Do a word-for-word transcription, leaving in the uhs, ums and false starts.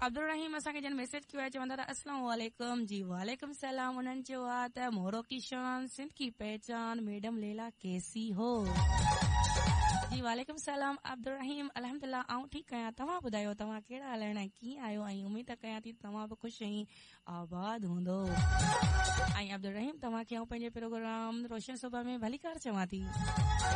अब्दुल रहीम असांखे जन मैसेज कयो आहे चवंदा था अस्सलाम वालेकुम जी वालेकुम सलाम। उन्हनि चयो आहे त मोरो की शान सिंध की पहचान मैडम लैला कैसी हो। जी वालेकुम सलाम अब्दुल रहीम अल्हम्दुलिल्लाह आऊं ठीकु आहियां। तव्हां ॿुधायो तव्हां कहिड़ा हाल आहिनि ऐं कीअं आहियो ऐं उमीद कयां थी तव्हां बि ख़ुशि ऐं आबाद हूंदो। ऐं अब्दुल रहीम तव्हांखे आऊं पंहिंजे प्रोग्राम रोशन सुबह में भली कार चवां थी।